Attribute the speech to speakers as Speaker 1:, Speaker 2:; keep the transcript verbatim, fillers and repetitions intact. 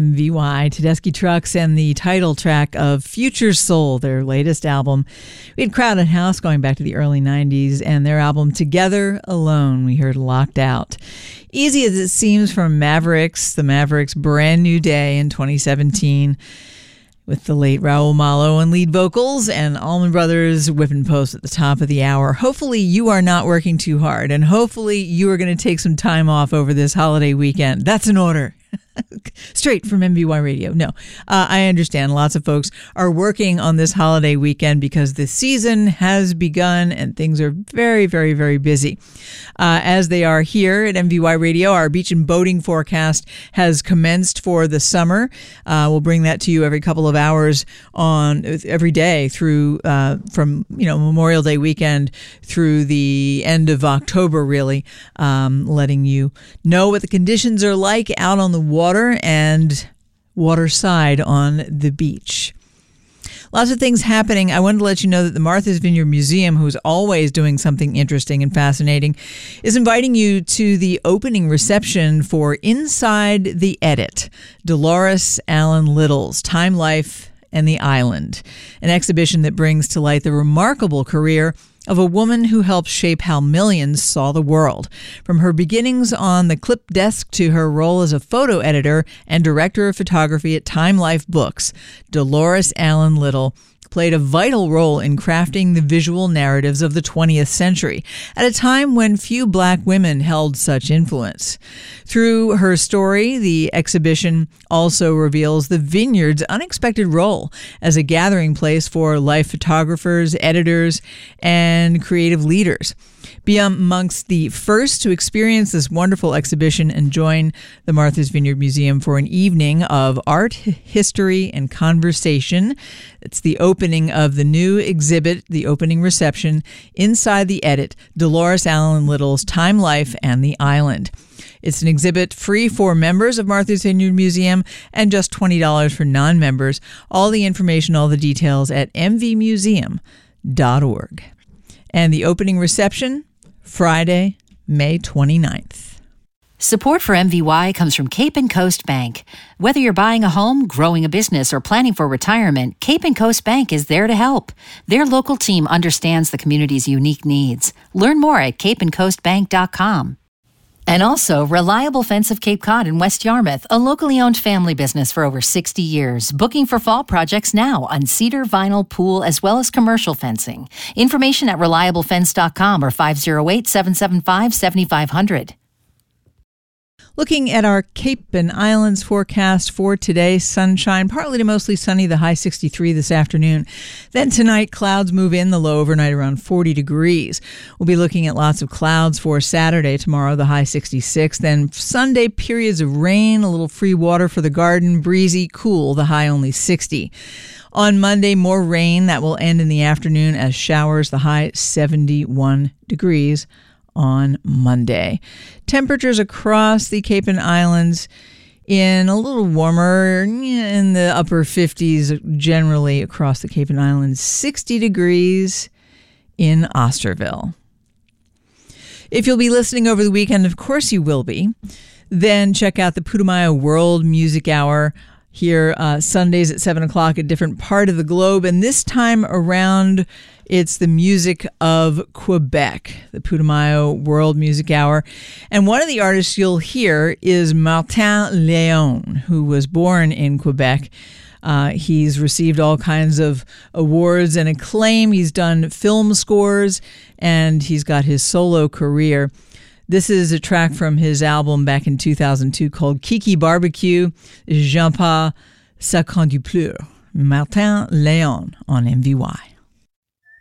Speaker 1: M V Y, Tedeschi Trucks, and the title track of Future Soul, their latest album. We had Crowded House going back to the early nineties, and their album Together Alone, we heard Locked Out. Easy as it seems from Mavericks, the Mavericks' brand new day in twenty seventeen, with the late Raul Malo on lead vocals and Allman Brothers whipping post at the top of the hour. Hopefully you are not working too hard, and hopefully you are going to take some time off over this holiday weekend. That's an order. Straight from M V Y Radio. No, uh, I understand lots of folks are working on this holiday weekend because the season has begun and things are very, very, very busy. Uh, as they are here at M V Y Radio, our beach and boating forecast has commenced for the summer. Uh, we'll bring that to you every couple of hours on every day through uh, from you know Memorial Day weekend through the end of October, really, um, letting you know what the conditions are like out on the water. Water and waterside on the beach. Lots of things happening. I wanted to let you know that the Martha's Vineyard Museum, who's always doing something interesting and fascinating, is inviting you to the opening reception for Inside the Edit, Dolores Allen Little's Time, Life, and the Island, an exhibition that brings to light the remarkable career of a woman who helped shape how millions saw the world. From her beginnings on the clip desk to her role as a photo editor and director of photography at Time Life Books, Dolores Allen Little played a vital role in crafting the visual narratives of the twentieth century, at a time when few black women held such influence. Through her story, the exhibition also reveals the Vineyard's unexpected role as a gathering place for life photographers, editors, and creative leaders. Be amongst the first to experience this wonderful exhibition and join the Martha's Vineyard Museum for an evening of art, history, and conversation. It's the opening of the new exhibit, the opening reception, Inside the Edit, Dolores Allen Little's Time, Life, and the Island. It's an exhibit free for members of Martha's Vineyard Museum and just twenty dollars for non-members. All the information, all the details at m v museum dot org. And the opening reception, Friday, May twenty-ninth.
Speaker 2: Support for M V Y comes from Cape and Coast Bank. Whether you're buying a home, growing a business, or planning for retirement, Cape and Coast Bank is there to help. Their local team understands the community's unique needs. Learn more at cape and coast bank dot com. And also, Reliable Fence of Cape Cod in West Yarmouth, a locally owned family business for over sixty years. Booking for fall projects now on cedar, vinyl, pool, as well as commercial fencing. Information at reliable fence dot com or five oh eight, seven seven five, seven five zero zero.
Speaker 1: Looking at our Cape and Islands forecast for today, sunshine, partly to mostly sunny, the high sixty-three this afternoon. Then tonight, clouds move in, the low overnight around forty degrees. We'll be looking at lots of clouds for Saturday, tomorrow, the high sixty-six. Then Sunday, periods of rain, a little free water for the garden, breezy, cool, the high only sixty. On Monday, more rain. That will end in the afternoon as showers, the high seventy-one degrees. On Monday. Temperatures across the Cape and Islands in a little warmer, in the upper fifties generally across the Cape and Islands, sixty degrees in Osterville. If you'll be listening over the weekend, of course you will be, then check out the Putumayo World Music Hour here uh, Sundays at seven o'clock, a different part of the globe. And this time around, it's the music of Quebec, the Putumayo World Music Hour. And one of the artists you'll hear is Martin Léon, who was born in Quebec. Uh, he's received all kinds of awards and acclaim. He's done film scores, and he's got his solo career. This is a track from his album back in two thousand two called Kiki Barbecue. J'aime pas ça quand tu pleures. Martin Léon on M V Y.